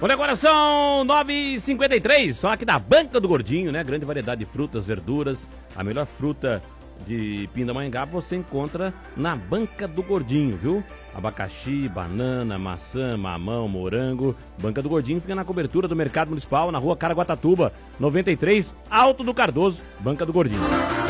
Olha, agora são 9h53, só aqui da Banca do Gordinho, né? Grande variedade de frutas, verduras. A melhor fruta de Pindamonhangaba você encontra na Banca do Gordinho, viu? Abacaxi, banana, maçã, mamão, morango. Banca do Gordinho fica na cobertura do Mercado Municipal, na rua Caraguatatuba, 93, Alto do Cardoso, Banca do Gordinho.